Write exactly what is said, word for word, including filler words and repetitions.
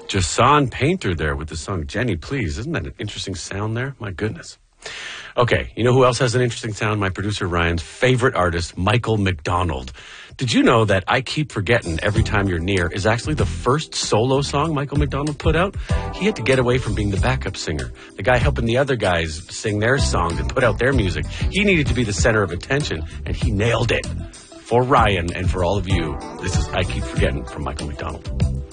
Jason Painter there with the song Jenny Please. Isn't that an interesting sound there? My goodness. Okay, you know who else has an interesting sound? My producer Ryan's favorite artist, Michael McDonald. Did you know that I Keep Forgetting Every Time You're Near is actually the first solo song Michael McDonald put out? He had to get away from being the backup singer, the guy helping the other guys sing their songs and put out their music. He needed to be the center of attention, and he nailed it. For Ryan and for all of you, this is I Keep Forgetting from Michael McDonald.